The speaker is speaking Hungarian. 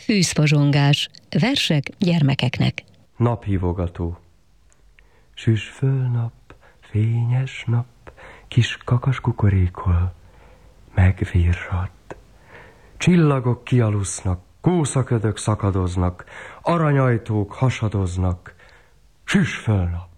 Őszpazsongás, versek gyermekeknek. Naphívogató. Süss föl nap, fényes nap, kis kakas kukorékol, megvirrad. Csillagok kialusznak, kószaködök szakadoznak, aranyajtók hasadoznak. Süss föl nap!